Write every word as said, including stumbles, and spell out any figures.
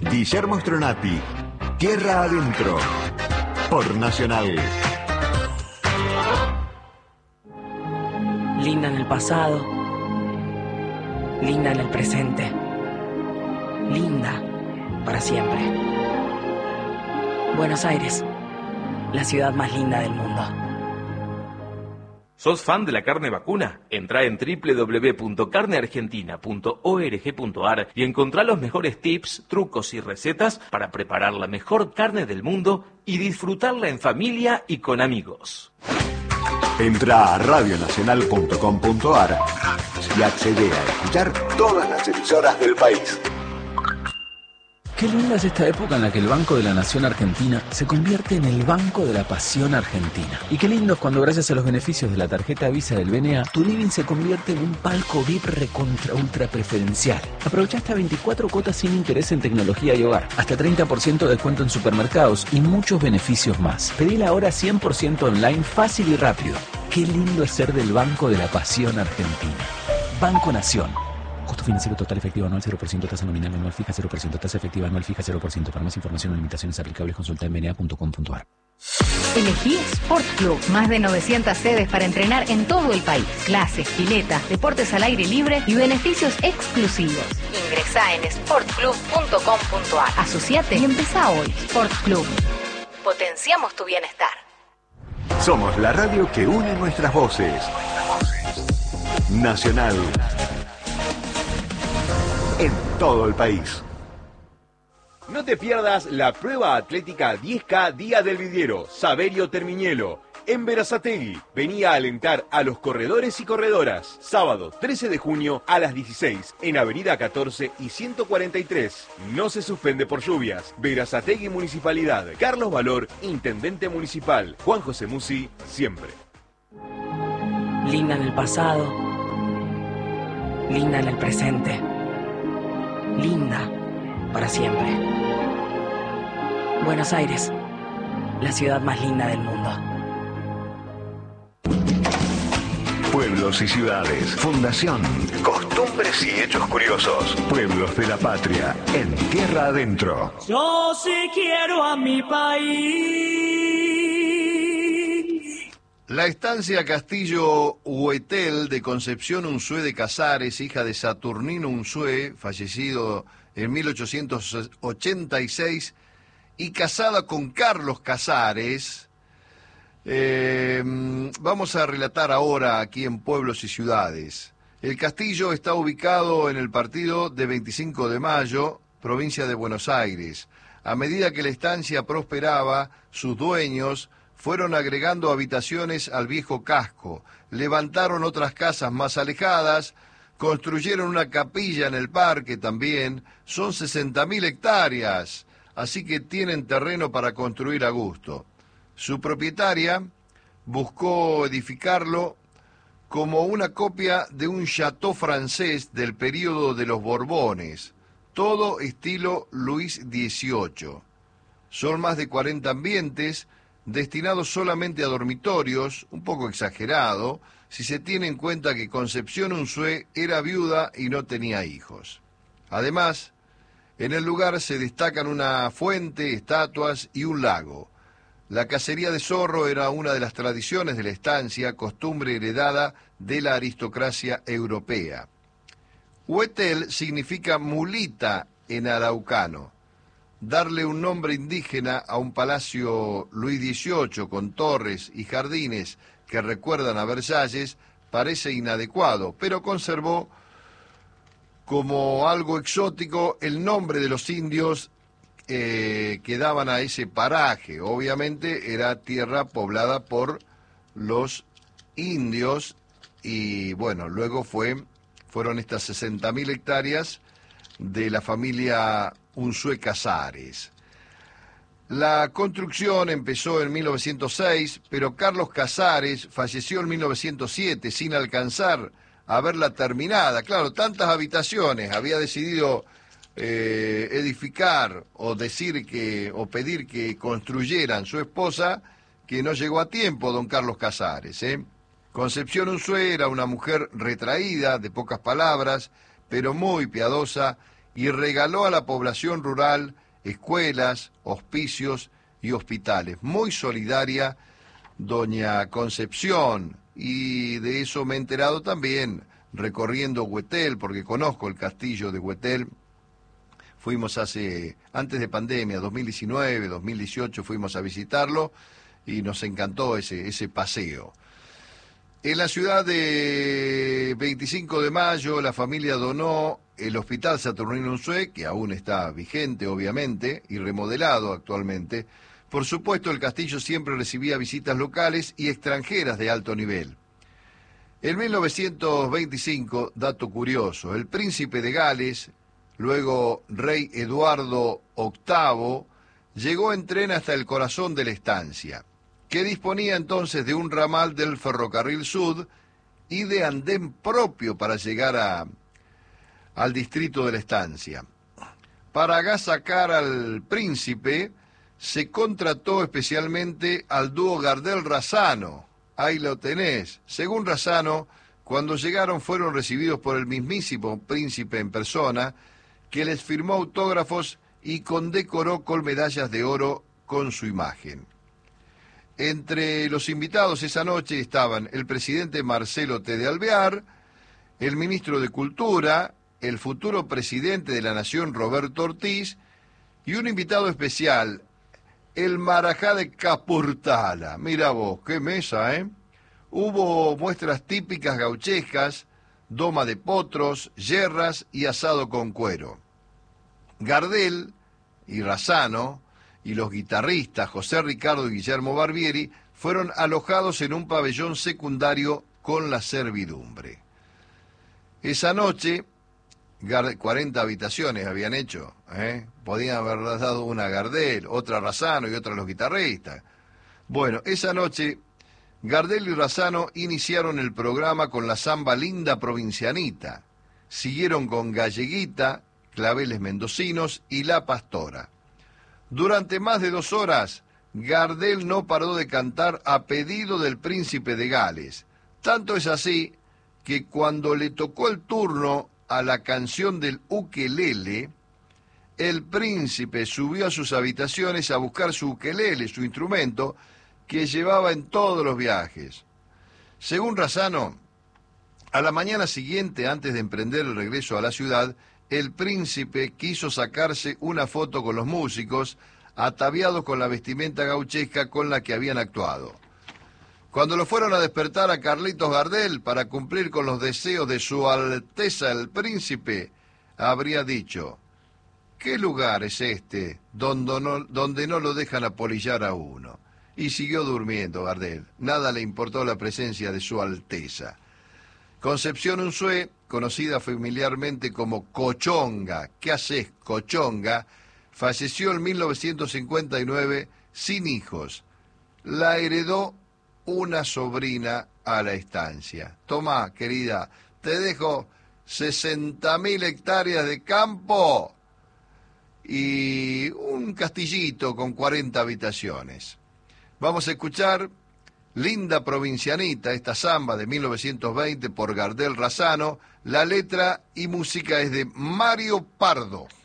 Guillermo Stronati, Tierra Adentro, por Nacional. Linda en el pasado, linda en el presente, linda para siempre. Buenos Aires, la ciudad más linda del mundo. ¿Sos fan de la carne vacuna? Entrá en doble u doble u doble u punto carne argentina punto org punto ar y encontrá los mejores tips, trucos y recetas para preparar la mejor carne del mundo y disfrutarla en familia y con amigos. Entrá a radio nacional punto com punto ar y accede a escuchar todas las emisoras del país. Qué linda es esta época en la que el Banco de la Nación Argentina se convierte en el Banco de la Pasión Argentina. Y qué lindo es cuando, gracias a los beneficios de la tarjeta Visa del B N A, tu living se convierte en un palco V I P recontra ultra preferencial. Aprovecha hasta veinticuatro cuotas sin interés en tecnología y hogar, hasta treinta por ciento de descuento en supermercados y muchos beneficios más. Pedila ahora cien por ciento online, fácil y rápido. Qué lindo es ser del Banco de la Pasión Argentina. Banco Nación. Costo financiero total efectivo anual cero por ciento, tasa nominal anual fija cero por ciento, tasa efectiva anual fija cero por ciento. Para más información o limitaciones aplicables, consulta en b n a punto com punto ar. Elegí Sport Club, más de novecientas sedes para entrenar en todo el país. Clases, piletas, deportes al aire libre y beneficios exclusivos. Ingresá en sport club punto com punto ar. Asociate y empezá hoy. Sport Club. Potenciamos tu bienestar. Somos la radio que une nuestras voces. Nacional. En todo el país. No te pierdas la prueba atlética diez K Día del Vidriero, Saverio Termiñelo, en Berazategui. Venía a alentar a los corredores y corredoras. Sábado trece de junio a las dieciséis, en Avenida catorce y ciento cuarenta y tres. No se suspende por lluvias. Berazategui Municipalidad. Carlos Valor, Intendente Municipal. Juan José Musi, siempre. Linda en el pasado, linda en el presente, linda para siempre. Buenos Aires, la ciudad más linda del mundo. Pueblos y ciudades, fundación, costumbres y hechos curiosos. Pueblos de la patria, en Tierra Adentro. Yo sí quiero a mi país. La estancia Castillo Huetel de Concepción Unzué de Casares, hija de Saturnino Unzué, fallecido en mil ochocientos ochenta y seis, y casada con Carlos Casares. Eh, vamos a relatar ahora aquí en Pueblos y Ciudades. El castillo está ubicado en el partido de veinticinco de mayo, provincia de Buenos Aires. A medida que la estancia prosperaba, sus dueños fueron agregando habitaciones al viejo casco, levantaron otras casas más alejadas, construyeron una capilla en el parque también. Son sesenta mil hectáreas, así que tienen terreno para construir a gusto. Su propietaria buscó edificarlo como una copia de un chateau francés del período de los Borbones, todo estilo Luis dieciocho. Son más de cuarenta ambientes destinados solamente a dormitorios, un poco exagerado, si se tiene en cuenta que Concepción Unzué era viuda y no tenía hijos. Además, en el lugar se destacan una fuente, estatuas y un lago. La cacería de zorro era una de las tradiciones de la estancia, costumbre heredada de la aristocracia europea. Huetel significa mulita en araucano. Darle un nombre indígena a un palacio Luis dieciocho con torres y jardines que recuerdan a Versalles parece inadecuado, pero conservó como algo exótico el nombre de los indios eh, que daban a ese paraje. Obviamente era tierra poblada por los indios y bueno, luego fue, fueron estas sesenta mil hectáreas de la familia Unzué Casares. La construcción empezó en mil novecientos seis, pero Carlos Casares falleció en mil novecientos siete sin alcanzar a verla terminada. Claro, tantas habitaciones había decidido eh, edificar o decir que o pedir que construyeran su esposa, que no llegó a tiempo don Carlos Casares. ¿eh? Concepción Unzué era una mujer retraída, de pocas palabras, pero muy piadosa, y regaló a la población rural escuelas, hospicios y hospitales. Muy solidaria doña Concepción, y de eso me he enterado también recorriendo Huetel, porque conozco el castillo de Huetel. Fuimos hace, antes de pandemia, dos mil diecinueve, dos mil dieciocho, fuimos a visitarlo y nos encantó ese, ese paseo. En la ciudad de veinticinco de mayo, la familia donó el Hospital Saturnino Unzué, que aún está vigente, obviamente, y remodelado actualmente. Por supuesto, el castillo siempre recibía visitas locales y extranjeras de alto nivel. En mil novecientos veinticinco, dato curioso, el príncipe de Gales, luego rey Eduardo octavo, llegó en tren hasta el corazón de la estancia, que disponía entonces de un ramal del Ferrocarril Sud y de andén propio para llegar a, al distrito de la estancia. Para agasacar al príncipe, se contrató especialmente al dúo Gardel-Razzano. Ahí lo tenés. Según Razzano, cuando llegaron fueron recibidos por el mismísimo príncipe en persona, que les firmó autógrafos y condecoró con medallas de oro con su imagen. Entre los invitados esa noche estaban el presidente Marcelo T. de Alvear, el ministro de Cultura, el futuro presidente de la Nación Roberto Ortiz y un invitado especial, el Marajá de Capurtala. Mira vos, qué mesa, ¿eh? Hubo muestras típicas gauchescas, doma de potros, yerras y asado con cuero. Gardel y Razzano y los guitarristas José Ricardo y Guillermo Barbieri fueron alojados en un pabellón secundario con la servidumbre. Esa noche, cuarenta habitaciones habían hecho, ¿eh? Podían haber dado una a Gardel, otra a Razzano y otra a los guitarristas. Bueno, esa noche Gardel y Razzano iniciaron el programa con la samba Linda Provincianita, siguieron con Galleguita, Claveles Mendocinos y La Pastora. Durante más de dos horas, Gardel no paró de cantar a pedido del príncipe de Gales. Tanto es así que cuando le tocó el turno a la canción del ukelele, el príncipe subió a sus habitaciones a buscar su ukelele, su instrumento, que llevaba en todos los viajes. Según Razzano, a la mañana siguiente, antes de emprender el regreso a la ciudad, el príncipe quiso sacarse una foto con los músicos, ataviados con la vestimenta gauchesca con la que habían actuado. Cuando lo fueron a despertar a Carlitos Gardel para cumplir con los deseos de su Alteza el Príncipe, habría dicho: ¿qué lugar es este donde no, donde no lo dejan apolillar a uno? Y siguió durmiendo Gardel. Nada le importó la presencia de su Alteza. Concepción Unzué, conocida familiarmente como Cochonga, ¿qué haces, Cochonga?, falleció en mil novecientos cincuenta y nueve sin hijos. La heredó una sobrina a la estancia. Tomá, querida, te dejo sesenta mil hectáreas de campo y un castillito con cuarenta habitaciones. Vamos a escuchar Linda Provincianita, esta samba de mil novecientos veinte por Gardel Razzano. La letra y música es de Mario Pardo.